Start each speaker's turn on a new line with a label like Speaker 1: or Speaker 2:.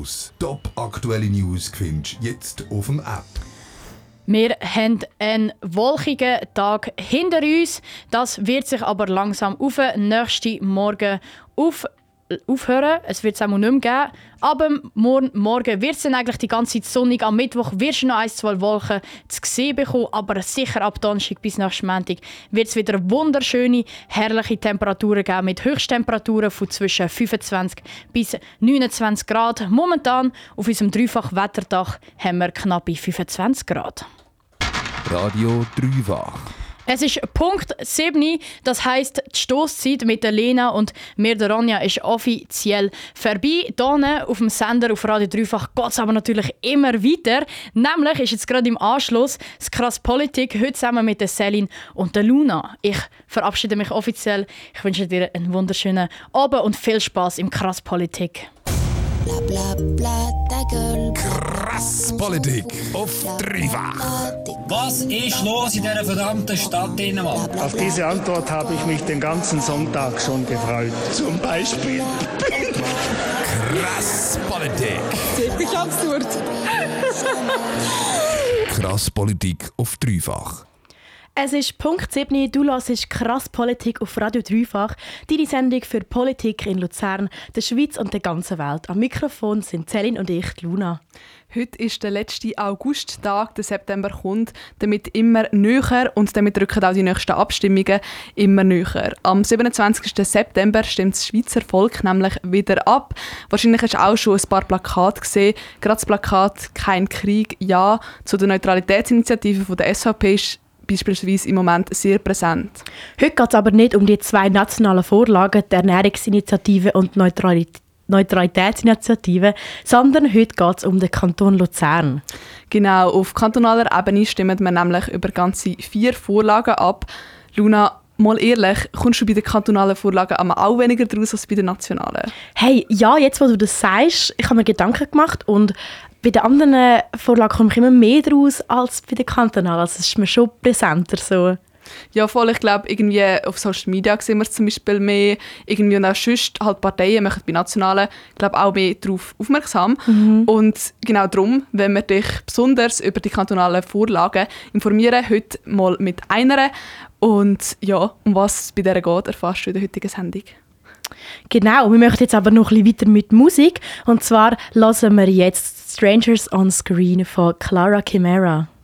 Speaker 1: Plus. Top aktuelle News findest du jetzt auf dem App.
Speaker 2: Wir haben einen wolkigen Tag hinter uns. Das wird sich aber langsam auf den nächsten Morgen aufhören. Es wird es auch nicht mehr geben. Aber morgen wird es dann eigentlich die ganze Zeit sonnig. Am Mittwoch wirst du noch 1-2 Wolken zu sehen bekommen. Aber sicher ab Donnerstag bis nach Montag wird es wieder wunderschöne, herrliche Temperaturen geben. Mit Höchsttemperaturen von zwischen 25 bis 29 Grad. Momentan auf unserem Dreifach-Wetterdach haben wir knappe 25 Grad.
Speaker 1: Radio Dreifach.
Speaker 2: Es ist Punkt 7, das heisst, die Stosszeit mit der Lena und mir, der Ronja, ist offiziell vorbei. Hier auf dem Sender auf Radio Dreifach geht es aber natürlich immer weiter. Nämlich ist jetzt gerade im Anschluss das Krass Politik, heute zusammen mit der Celine und der Luna. Ich verabschiede mich offiziell. Ich wünsche dir einen wunderschönen Abend und viel Spass im Krass Politik.
Speaker 3: Bla bla bla, ta gueule.
Speaker 1: Krass Politik auf Dreifach.
Speaker 4: Was ist los in dieser verdammten Stadt Dänemark?
Speaker 5: Auf diese Antwort habe ich mich den ganzen Sonntag schon gefreut. Zum Beispiel.
Speaker 1: Krass Politik.
Speaker 6: Ziemlich absurd.
Speaker 1: Krass Politik auf Dreifach.
Speaker 7: Es ist Punkt 7, du hörst «Krass Politik» auf Radio Dreifach, deine Sendung für Politik in Luzern, der Schweiz und der ganzen Welt. Am Mikrofon sind Celine und ich, Luna.
Speaker 6: Heute ist der letzte Augusttag, der September kommt, damit immer näher und damit rücken auch die nächsten Abstimmungen immer näher. Am 27. September stimmt das Schweizer Volk nämlich wieder ab. Wahrscheinlich hast du auch schon ein paar Plakate gesehen. Gerade das Plakat «Kein Krieg, ja» zu der Neutralitätsinitiative von der SVP ist beispielsweise im Moment sehr präsent.
Speaker 7: Heute geht es aber nicht um die zwei nationalen Vorlagen, die Ernährungsinitiative und die Neutralitätsinitiative, sondern heute geht es um den Kanton Luzern.
Speaker 6: Genau, auf kantonaler Ebene stimmen wir nämlich über ganze 4 Vorlagen ab. Luna, mal ehrlich, kommst du bei den kantonalen Vorlagen auch weniger draus als bei den nationalen?
Speaker 7: Hey, ja, jetzt wo du das sagst, ich habe mir Gedanken gemacht und bei den anderen Vorlagen komme ich immer mehr draus als bei den kantonalen. Also es ist mir schon präsenter so.
Speaker 6: Ja, voll. Ich glaube, irgendwie auf Social Media sehen wir es zum Beispiel mehr. Irgendwie und auch sonst halt Parteien machen bei Nationalen, glaube auch mehr darauf aufmerksam. Und genau darum, wenn wir dich besonders über die kantonalen Vorlagen informieren, heute mal mit einer. Und ja, um was es bei dieser geht, erfährst du in der heutigen Sendung.
Speaker 7: Genau, wir möchten jetzt aber noch ein bisschen weiter mit Musik. Und zwar hören wir jetzt «Strangers on Screen» von Clara Chimera.